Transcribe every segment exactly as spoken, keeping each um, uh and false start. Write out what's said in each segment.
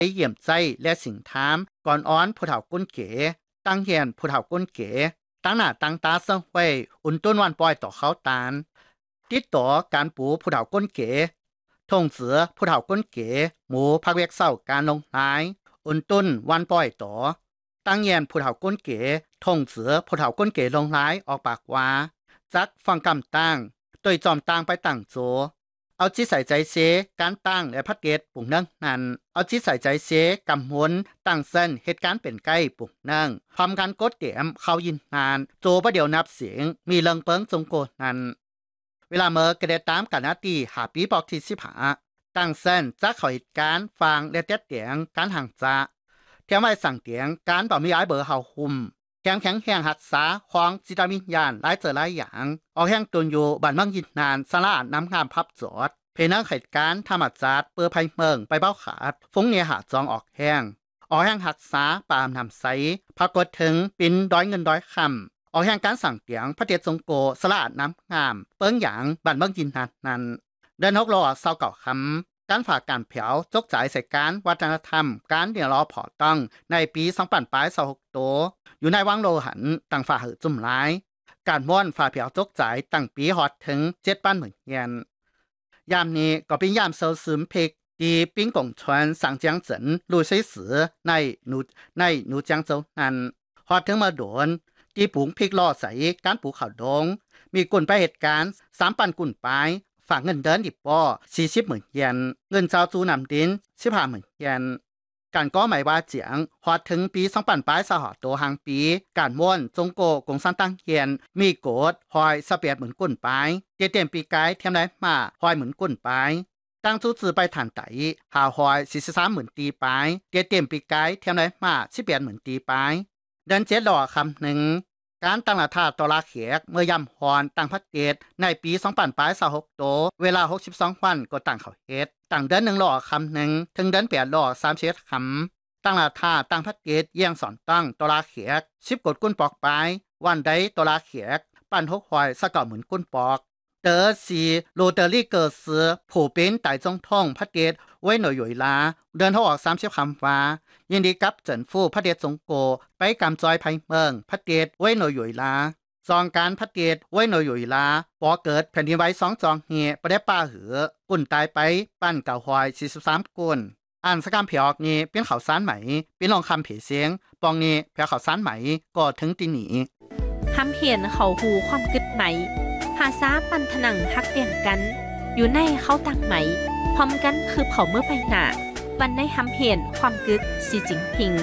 เยี่ยมใจและสิ่งถามก่อนอ้อนผู้เฒ่าก้นเก๋ตั้งเฮียนผู้เฒ่าก้นเก๋ตั้งหน้าตั้งตาเซิงไว้อุ่นต้นวันปล่อยต่อเขาตานติดต่อการปูผู้เฒ่าก้นเก๋ทงเสือผู้เฒ่าก้นเก๋หมูพักเวกเศร้าการลงหายอุ่นต้นวันปล่อยต่อตั้งเฮียนผู้เฒ่าก้นเก๋ทงเสือผู้เฒ่าก้นเก๋ลงหายออกปากว่าจักฟังกำตั้งโดยจอมตั้งไปตั้งโจเอาจิตใส่ใจเสการตั้งและพัดเกตปุ่งนั่งนั้นเอาจิตใส่ใจเสกำหนตั้งเส้นเหตุการณ์เป็นใกล้ปุ่งนั่งพร้อมการกดเตรียมเข้ายินนานโจประเดี๋ยวนับเสียงมีเลิงเปิงจงโกนั้นเวลาเมื่อกระเดตามกันนาตีหาปีบอกที่สิบหาตั้งเส้นจะขอเหตุการณ์ฟังและเตียเตียงการห่างจะเทียมไว้สั่งเตียงการต่อมีไอ้เบอร์เฮาคุมแข็งแข็งแห่งหักษาของจิตวิญญาณหลายเจอหลายอย่างออกแห่งตุนอยู่บ้านเมืองยินนานสลาดน้ำงามพับจอดเพนังเหตุการณ์ธรรมจัดเปื้อภัยเมืองไปเบ้าขาดฟงเนียหาจองออกแห้งออกแห้งหักษาปามนำใสปรากฏถึงปินด้อยเงินด้อยคำออกแห่งการสั่งเตียงพระเดชทรงโกสลาดน้ำงามเปิ้งหยางบ้านเมืองยินนานนั้นเดินฮกรอเศร้าเก่าคำการฝากการเผาจกจ่ายใส่การวัฒนธรรมการเดียรอผอต้องในปีสองพันปลายสองหกโตอยู่ในวังโลหันต่างฝ่าหือจุ่มร้ายการม้วนฝ่าเผาจกจ่ายตั้งปีฮอดถึงเจ็ดปันหมื่นเยนยามนี้ก็เป็นยามเซาซึมเพกที่ปิ้งกงชวนสังเจียงเจินลู่ใช้สือในหนูในหนูจางโจนั้นฮอดถึงมาโดนที่ปุ๋งพริกล่อใส่การปลูกข้าวดงมีกุ่นไปเหตุการณ์สามปันกุ่นปลายฝากเงินเดินดิบป้อสี่สิบหมื่นเยนเงินเจ้าจูนำดินสิบห้าหมื่นเยนการก็หมายว่าเจียงฮอดถึงปีสองพันปลายสหโตหางปีการม้วนจงโกกงสันตั้งเฮียนมีโกดหอยสเปียดเหมือนกุ่นปลายเตเต็มปีกายเทียมได้มาหอยเหมือนกุ่นปลายตั้งจูจือไปฐานไตหาหอยสี่สิบสามหมื่นตีปลายเตเต็มปีกายเทียมได้มาสิบแปดหมื่นตีปลายเดินเจ็ดหล่อคำหนึ่งการตั้งราคาตลาดเขียกเมื่อยำฮอนตั้งพัดเกตในปีสองพันปลายสหกโตเวลาหกสิบสองวันก็ตั้งเขาเฮ็ดตั้งเดินหนึ่งหล่อคำหนึ่งถึงเดินแปดหล่อสามสิบคำตั้งราคาตั้งพัดเกตเยี่ยงสอนตั้งตลาดเขียกสิบกดกุ้นปอกปลายวันใดตลาดเขียกปั้นหกหอยสะเก่าเหมือนกุ้นปอกเตอสีโรเตอรี่เกิดสือผู้เป็นไต่จงท่องพัดเกตไว้หน่อยหย่อยลาเดินเขาออกสามสิบคำฟ้ายินดีกับเจินฟู่พระเดชจงโกไปกำจอยภัยเมืองพระเดชไว้หน่อยหย่อยลาจองการพระเดชไว้หน่อยหย่อยลาปอเกิดแผ่นดินไหวสองจองเฮประเดป้าหือกุ่นตายไปปั้นเก่าหอยสี่สิบสามกุ่นอ่านสกามเผียกนี้เป็นข่าวสารไหมเป็นลองคำเผียเสียงปองนี้เผียข่าวสารไหมก็ถึงตีหนีคำเหียนเขาหูความกึดไหมภาษาปันถนังฮักเตียงกันอยู่ในเขาตั้งไหมพร้อมกันคือเผาเมื่อไปหนาวันในคำเหียนความกึดสีจิงพิง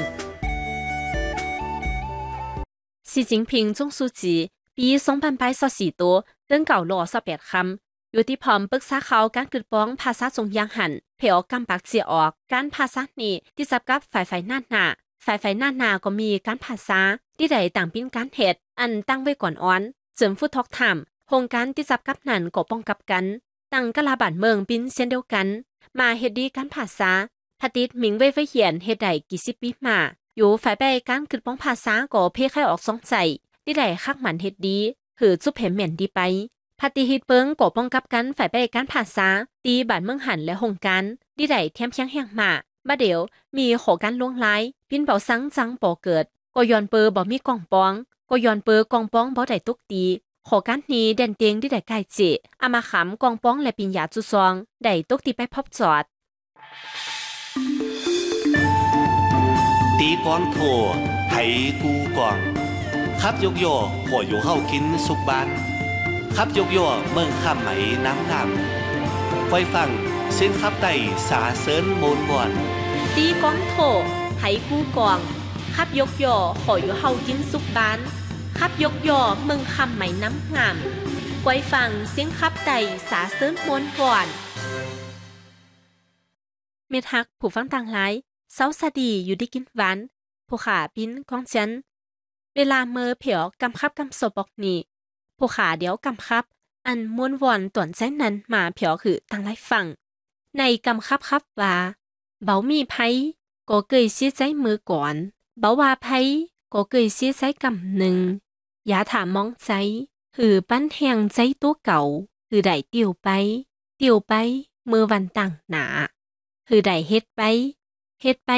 สีจิงพิงจงซูจีปีสองพันปลายสสี่ตัวเรื่องเก่าหล่อสแปดคำอยู่ที่พร้อมปรึกษาเขาการกึดป้องภาษาทรงยางหันเผียวกำปากเสียออกการภาษานี้ที่จับกับฝ่ายฝ่ายหน้าหน้าฝ่ายฝ่ายหน้าหน้าก็มีการภาษาที่ใดต่างปิ้นการเหตุอันตั้งไว้ก่อนอ้อนเจิมฟุตทอกถามโครงการที่จับกับนั้นก็ป้องกับกันตั้งกะลาบานเมืองปิ้นเช่นเดียวกันมาเฮ็ดดีการภาษาพติดมิงไว้ไว้เขียนเฮ็ดได้กี่สิบปีมาอยู่ฝ่ายไปการกึดป้องภาษาก็เพ่ให้ออกสองใจที่ใดคักหมันเฮ็ดดีหือจุบเห็มเหม็นดีไปพติฮิตเปิงก็ป้องกับกันฝ่ายไปการภาษาตีบ้านเมืองหันและโครงการที่ใดเทียมเคียงแห่งมาบ่เดี๋ยวมีโขการลวงลายปิ้นเป่าสังจังบ่เกิดก็ย้อนเปอบ่มีกองปองก็ย้อนเปอกองป้องบ่ได้ตุกตีขอการนี้เด่นเตียงที่ได้ใกล้เจอามาขำกองป้องและปิญญาจุซองได้ตุกตีไปพบจอดตีกวางโทให้กูกวางขับยกโย่หัวอยู่เฮากินสุกบานขับยกโย่เมืองข้ามไหมน้ำงามไว้ฟังเส้นขับไต่สาเสริญโมนบ่อนตีกวางโทให้กูกวางขับยกโย่หัวอยู่เฮากินสุกบานขับยกย่อเมืองคำไหมน้ำงามไว้ฟังเสียงขับไต่สาเสริญมวนก่อนเมทักผู้ฟังต่างหลายเซาสดีอยู่ดีกินหวานผู้ขาปิ้นของฉันเวลาเมื่อเผียวกำคับกำศพบอกนี่ผู้ขาเดี๋ยวกำคับอันม้วนวอนต่วนใจนั้นมาเผียวคือต่างหลายฟังในกำคับครับว่าเบามีไผก็เกยเสียใจมือก่อนเบาว่าไผก็เกยเสียใจกำหนึ่งอย่าถามมองใจหือปั้นแหงใจตัวเก่าหือได้เตียวไปเตียวไปเมื่อวันต่างหนาหือได้เฮ็ดไปเฮ็ดไป